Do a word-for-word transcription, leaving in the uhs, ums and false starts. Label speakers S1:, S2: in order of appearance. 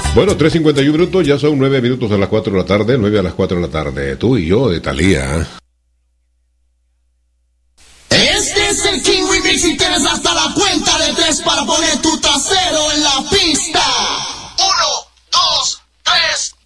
S1: Bueno, tres cincuenta y uno minutos, ya son nueve minutos a las cuatro de la tarde, nueve a las cuatro de la tarde. Tú y yo de Thalía.
S2: Este es el King Remix y tienes hasta la cuenta de tres para poner tu trasero.